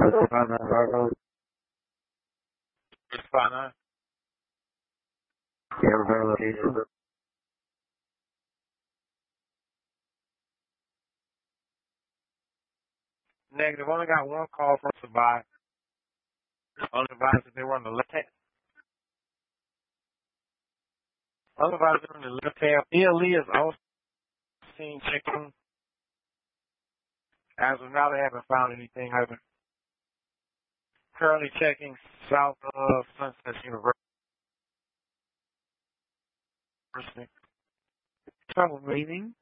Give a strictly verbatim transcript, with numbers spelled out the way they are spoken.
five nine Bravo. five nine. Yeah, repair location. Negative. Only got one call from survive. Only advised that they were on the left hand. Only advised they were on the left hand. E L E is also seen checking. As of now, they haven't found anything. Haven't currently checking south of Sunset University. Trouble breathing.